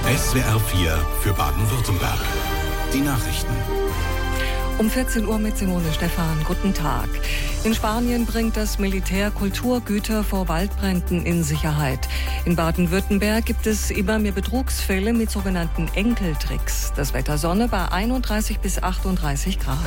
SWR 4 für Baden-Württemberg. Die Nachrichten. Um 14 Uhr mit Simone Stephan. Guten Tag. In Spanien bringt das Militär Kulturgüter vor Waldbränden in Sicherheit. In Baden-Württemberg gibt es immer mehr Betrugsfälle mit sogenannten Enkeltricks. Das Wetter Sonne bei 31 bis 38 Grad.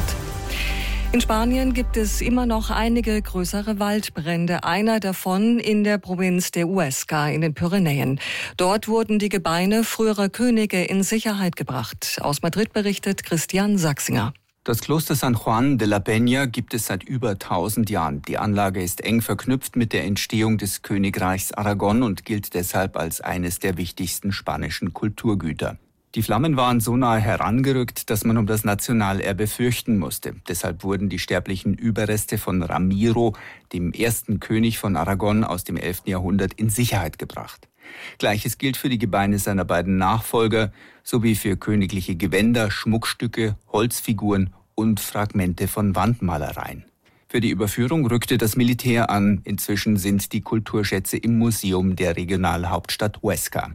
In Spanien gibt es immer noch einige größere Waldbrände. Einer davon in der Provinz de Huesca in den Pyrenäen. Dort wurden die Gebeine früherer Könige in Sicherheit gebracht. Aus Madrid berichtet Christian Sachsinger. Das Kloster San Juan de la Peña gibt es seit über 1000 Jahren. Die Anlage ist eng verknüpft mit der Entstehung des Königreichs Aragon und gilt deshalb als eines der wichtigsten spanischen Kulturgüter. Die Flammen waren so nahe herangerückt, dass man um das Nationalerbe fürchten musste. Deshalb wurden die sterblichen Überreste von Ramiro, dem ersten König von Aragon aus dem 11. Jahrhundert, in Sicherheit gebracht. Gleiches gilt für die Gebeine seiner beiden Nachfolger sowie für königliche Gewänder, Schmuckstücke, Holzfiguren und Fragmente von Wandmalereien. Für die Überführung rückte das Militär an. Inzwischen sind die Kulturschätze im Museum der Regionalhauptstadt Huesca.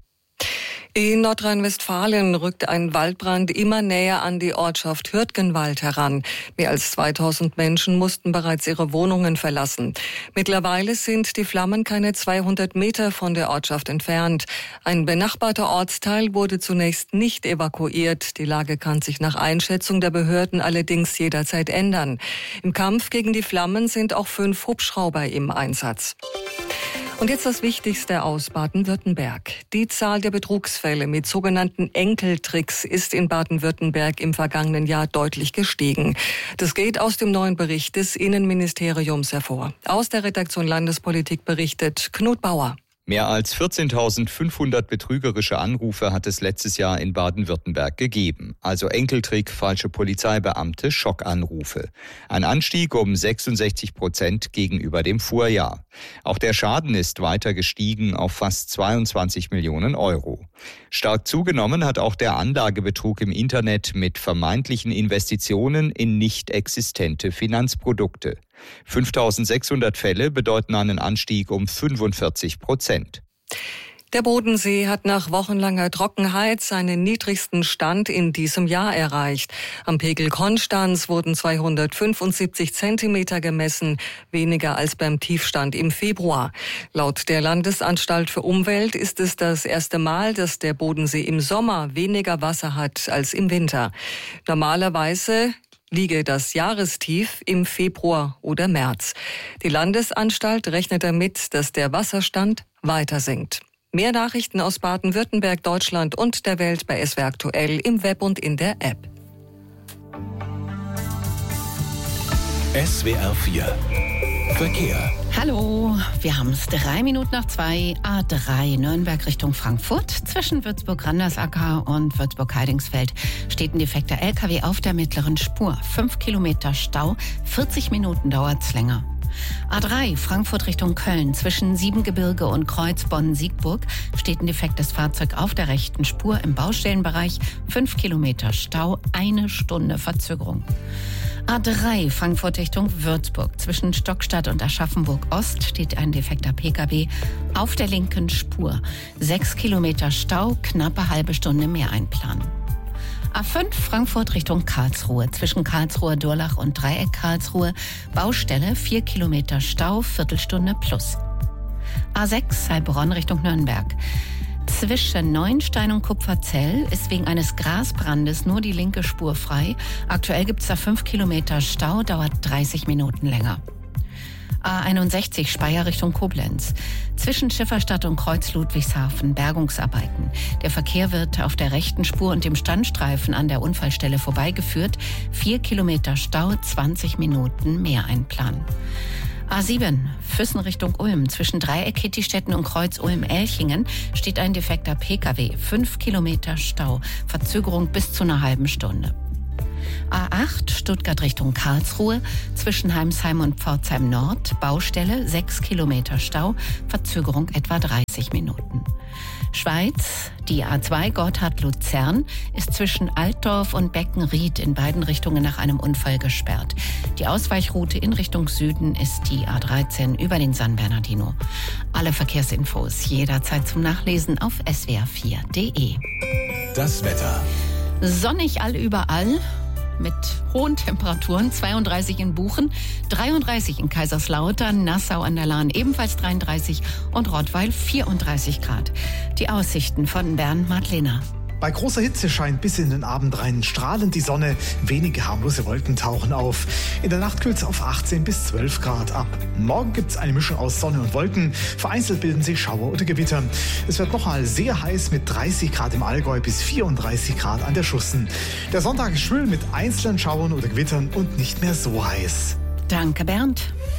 In Nordrhein-Westfalen rückt ein Waldbrand immer näher an die Ortschaft Hürtgenwald heran. Mehr als 2000 Menschen mussten bereits ihre Wohnungen verlassen. Mittlerweile sind die Flammen keine 200 Meter von der Ortschaft entfernt. Ein benachbarter Ortsteil wurde zunächst nicht evakuiert. Die Lage kann sich nach Einschätzung der Behörden allerdings jederzeit ändern. Im Kampf gegen die Flammen sind auch 5 Hubschrauber im Einsatz. Und jetzt das Wichtigste aus Baden-Württemberg. Die Zahl der Betrugsfälle mit sogenannten Enkeltricks ist in Baden-Württemberg im vergangenen Jahr deutlich gestiegen. Das geht aus dem neuen Bericht des Innenministeriums hervor. Aus der Redaktion Landespolitik berichtet Knut Bauer. Mehr als 14.500 betrügerische Anrufe hat es letztes Jahr in Baden-Württemberg gegeben. Also Enkeltrick, falsche Polizeibeamte, Schockanrufe. Ein Anstieg um 66% gegenüber dem Vorjahr. Auch der Schaden ist weiter gestiegen auf fast 22 Millionen Euro. Stark zugenommen hat auch der Anlagebetrug im Internet mit vermeintlichen Investitionen in nicht existente Finanzprodukte. 5.600 Fälle bedeuten einen Anstieg um 45%. Der Bodensee hat nach wochenlanger Trockenheit seinen niedrigsten Stand in diesem Jahr erreicht. Am Pegel Konstanz wurden 275 Zentimeter gemessen, weniger als beim Tiefstand im Februar. Laut der Landesanstalt für Umwelt ist es das erste Mal, dass der Bodensee im Sommer weniger Wasser hat als im Winter. Normalerweise liege das Jahrestief im Februar oder März. Die Landesanstalt rechnet damit, dass der Wasserstand weiter sinkt. Mehr Nachrichten aus Baden-Württemberg, Deutschland und der Welt bei SWR aktuell im Web und in der App. SWR 4 Verkehr. Hallo, wir haben es 3 Minuten nach 2, A3 Nürnberg Richtung Frankfurt. Zwischen Würzburg-Randersacker und Würzburg-Heidingsfeld steht ein defekter LKW auf der mittleren Spur. 5 Kilometer Stau, 40 Minuten dauert's länger. A3 Frankfurt Richtung Köln. Zwischen Siebengebirge und Kreuzbonn-Siegburg steht ein defektes Fahrzeug auf der rechten Spur im Baustellenbereich. 5 Kilometer Stau, 1 Stunde Verzögerung. A3 Frankfurt Richtung Würzburg. Zwischen Stockstadt und Aschaffenburg-Ost steht ein defekter Pkw auf der linken Spur. 6 Kilometer Stau, knappe halbe Stunde mehr einplanen. A5 Frankfurt Richtung Karlsruhe. Zwischen Karlsruher Durlach und Dreieck Karlsruhe. Baustelle, 4 Kilometer Stau, Viertelstunde plus. A6 Heilbronn Richtung Nürnberg. Zwischen Neuenstein und Kupferzell ist wegen eines Grasbrandes nur die linke Spur frei. Aktuell gibt es da 5 Kilometer Stau, dauert 30 Minuten länger. A61 Speyer Richtung Koblenz. Zwischen Schifferstadt und Kreuz Ludwigshafen Bergungsarbeiten. Der Verkehr wird auf der rechten Spur und dem Standstreifen an der Unfallstelle vorbeigeführt. 4 Kilometer Stau, 20 Minuten mehr einplanen. A7 Füssen Richtung Ulm. Zwischen Dreieck Hittistetten und Kreuz Ulm-Elchingen steht ein defekter Pkw. 5 Kilometer Stau. Verzögerung bis zu einer halben Stunde. A8 Stuttgart Richtung Karlsruhe. Zwischen Heimsheim und Pforzheim Nord. Baustelle, 6 Kilometer Stau. Verzögerung etwa 30 Minuten. Schweiz, die A2 Gotthard-Luzern ist zwischen Altdorf und Beckenried in beiden Richtungen nach einem Unfall gesperrt. Die Ausweichroute in Richtung Süden ist die A13 über den San Bernardino. Alle Verkehrsinfos jederzeit zum Nachlesen auf swr4.de. Das Wetter. Sonnig allüberall. Mit hohen Temperaturen, 32 in Buchen, 33 in Kaiserslautern, Nassau an der Lahn ebenfalls 33 und Rottweil 34 Grad. Die Aussichten von Bernd Madlener. Bei großer Hitze scheint bis in den Abend rein strahlend die Sonne. Wenige harmlose Wolken tauchen auf. In der Nacht kühlt es auf 18 bis 12 Grad ab. Morgen gibt es eine Mischung aus Sonne und Wolken. Vereinzelt bilden sich Schauer oder Gewitter. Es wird nochmal sehr heiß mit 30 Grad im Allgäu bis 34 Grad an der Schussen. Der Sonntag ist schwül mit einzelnen Schauern oder Gewittern und nicht mehr so heiß. Danke, Bernd.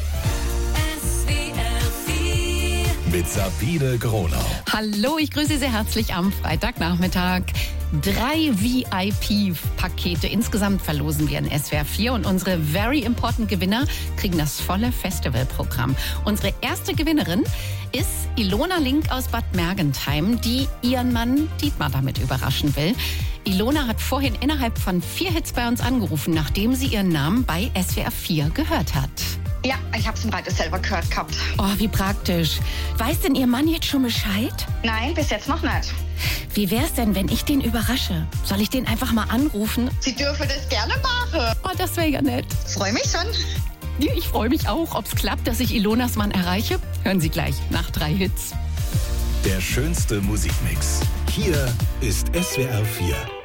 Mit Sabine Gronau. Hallo, ich grüße Sie sehr herzlich am Freitagnachmittag. 3 VIP-Pakete insgesamt verlosen wir in SWR 4 und unsere Very Important Gewinner kriegen das volle Festivalprogramm. Unsere erste Gewinnerin ist Ilona Link aus Bad Mergentheim, die ihren Mann Dietmar damit überraschen will. Ilona hat vorhin innerhalb von 4 Hits bei uns angerufen, nachdem sie ihren Namen bei SWR 4 gehört hat. Ja, ich habe es im Radio selber gehört gehabt. Oh, wie praktisch. Weiß denn Ihr Mann jetzt schon Bescheid? Nein, bis jetzt noch nicht. Wie wär's denn, wenn ich den überrasche? Soll ich den einfach mal anrufen? Sie dürfen das gerne machen. Oh, das wäre ja nett. Freue mich schon. Ich freue mich auch. Ob's klappt, dass ich Ilonas Mann erreiche? Hören Sie gleich nach 3 Hits. Der schönste Musikmix. Hier ist SWR 4.